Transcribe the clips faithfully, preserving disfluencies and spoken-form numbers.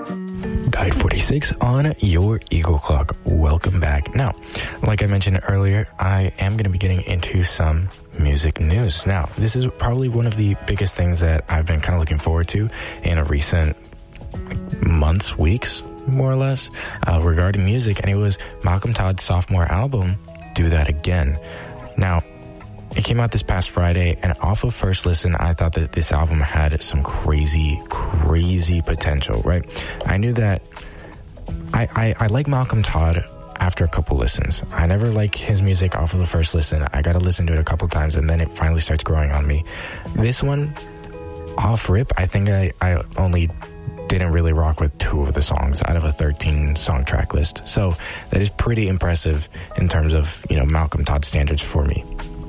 Died forty-six on your Eagle Clock. Welcome back. Now, like I mentioned earlier, I am going to be getting into some music news. Now, this is probably one of the biggest things that I've been kind of looking forward to in a recent months, weeks, more or less, uh, regarding music, and it was Malcolm Todd's sophomore album, Do That Again. Now, it came out this past Friday, and off of first listen, I thought that this album had some crazy, crazy potential, right? I knew that I, I, I like Malcolm Todd after a couple listens. I never like his music off of the first listen. I gotta listen to it a couple times, and then it finally starts growing on me. This one, off rip, I think I, I only didn't really rock with two of the songs out of a thirteen song track list. So that is pretty impressive in terms of, you know, Malcolm Todd standards for me.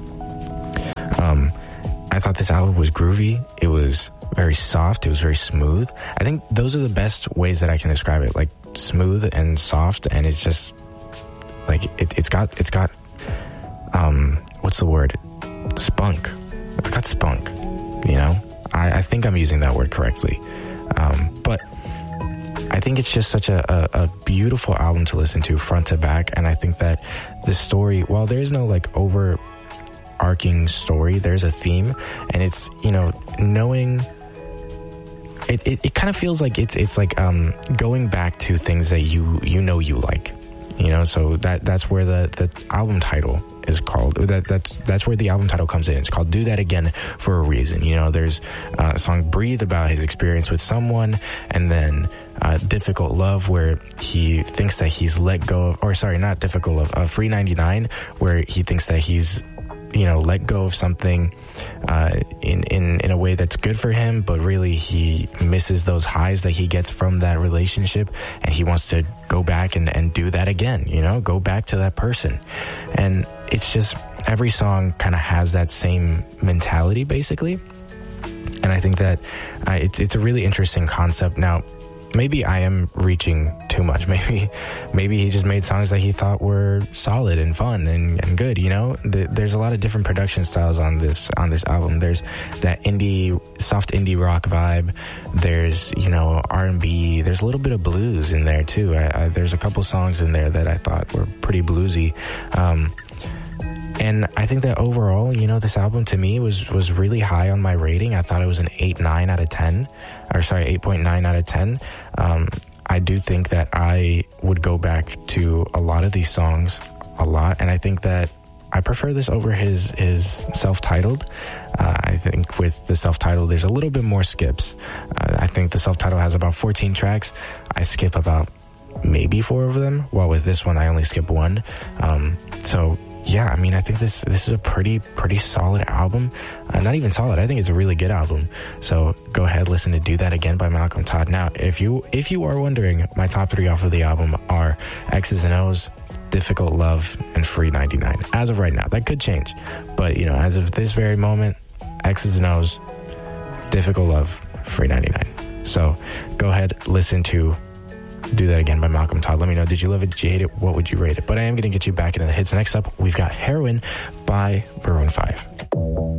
Um, I thought this album was groovy. It was very soft. It was very smooth. I think those are the best ways that I can describe it. Like smooth and soft, and it's just like it, it's got it's got um what's the word? Spunk. It's got spunk. You know, I, I think I'm using that word correctly. Um, but I think it's just such a, a, a beautiful album to listen to front to back, and I think that the story, while there's no like overarching story, there's a theme, and it's, you know, knowing it, it, it kind of feels like it's it's like um, going back to things that you you know you like, you know. So that that's where the, the album title is called. That that's that's where the album title comes in. It's called Do That Again for a reason. You know, there's uh, a song Breathe about his experience with someone, and then uh, Difficult Love, where he thinks that he's let go of, or sorry, not Difficult Love, uh, Free ninety-nine, where he thinks that he's, you know, let go of something uh, in, in, in a way that's good for him, but really he misses those highs that he gets from that relationship, and he wants to go back and, and do that again, you know, go back to that person. And it's just, every song kind of has that same mentality, basically. And I think that uh, it's, it's a really interesting concept. Now, maybe I am reaching too much. Maybe, maybe he just made songs that he thought were solid and fun and, and good. You know, the, there's a lot of different production styles on this on this album. There's that indie, soft indie rock vibe. There's, you know, R and B. There's a little bit of blues in there too. I, I, there's a couple songs in there that I thought were pretty bluesy. Um, And I think that overall, you know, this album to me was, was really high on my rating. I thought it was an eight point nine out of ten, or sorry, eight point nine out of ten. Um, I do think that I would go back to a lot of these songs a lot. And I think that I prefer this over his, his self-titled. Uh, I think with the self-titled, there's a little bit more skips. Uh, I think the self-titled has about fourteen tracks. I skip about maybe four of them, while with this one, I only skip one. Um, so, yeah, I mean, I think this this is a pretty, pretty solid album. Uh, not even solid. I think it's a really good album. So go ahead, listen to Do That Again by Malcolm Todd. Now, if you if you are wondering, my top three off of the album are X's and O's, Difficult Love, and Free ninety-nine. As of right now, that could change. But, you know, as of this very moment, X's and O's, Difficult Love, Free ninety-nine. So go ahead, listen to Do That Again by Malcolm Todd. Let me know, did you love it? Did you hate it? What would you rate it? But I am going to get you back into the hits. Next up, we've got Heroin by Maroon five.